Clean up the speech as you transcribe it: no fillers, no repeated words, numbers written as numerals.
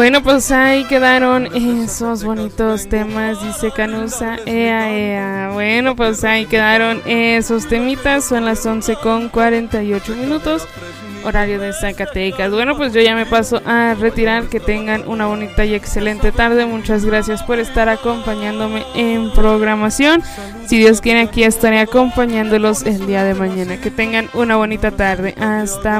Bueno, pues ahí quedaron esos bonitos temas, dice Canusa, ea, ea. Bueno, pues ahí quedaron esos temitas, son las 11:48, horario de Zacatecas. Bueno, pues yo ya me paso a retirar, que tengan una bonita y excelente tarde. Muchas gracias por estar acompañándome en programación. Si Dios quiere, aquí estaré acompañándolos el día de mañana. Que tengan una bonita tarde. Hasta